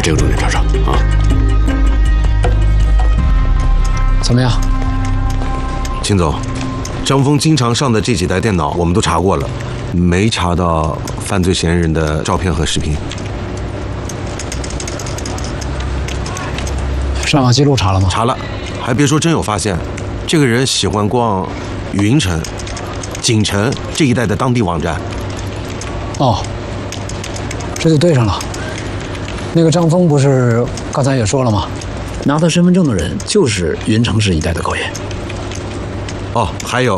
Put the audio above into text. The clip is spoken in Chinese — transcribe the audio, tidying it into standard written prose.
这个重点查查啊。 怎么样？ 秦总，张峰经常上的这几台电脑我们都查过了，没查到犯罪嫌疑人的照片和视频。 上网记录查了吗？ 查了，还别说，真有发现。这个人喜欢逛云城、锦城这一带的当地网站。 哦，这就对上了。那个张峰不是刚才也说了吗？拿他身份证的人就是云城市一带的高野。 哦，还有